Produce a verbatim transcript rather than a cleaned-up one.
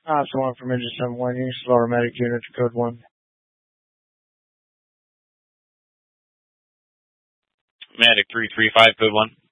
Option one from engine seven one, use lower medic unit to code one. Medic three three five, code one.